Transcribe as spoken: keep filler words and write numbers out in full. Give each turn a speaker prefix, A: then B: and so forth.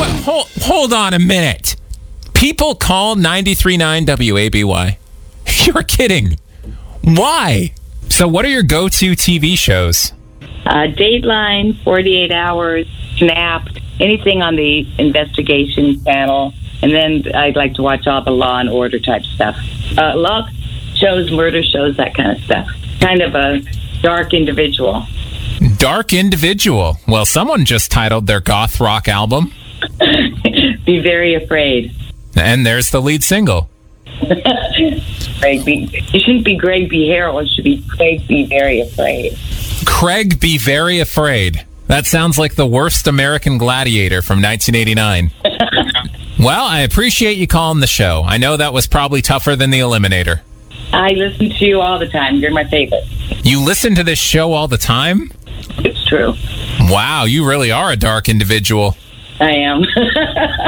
A: What? Hold, hold on a minute. People call ninety-three point nine W A B Y. You're kidding. Why? So what are your go-to T V shows?
B: Uh, Dateline, forty-eight hours, Snapped, anything on the investigation channel. And then I'd like to watch all the Law and Order type stuff. Uh, law shows, murder shows, that kind of stuff. Kind of a dark individual.
A: Dark individual. Well, someone just titled their goth rock album.
B: Be Very Afraid.
A: And there's the lead single.
B: Greg B. It shouldn't be Greg B. Harrell. It should be Craig Be Very Afraid.
A: Craig Be Very Afraid. That sounds like the worst American Gladiator from nineteen eighty-nine. Well, I appreciate you calling the show. I know that was probably tougher than the Eliminator.
B: I listen to you all the time. You're my favorite.
A: You listen to this show all the time?
B: It's true.
A: Wow, you really are a dark individual.
B: I am.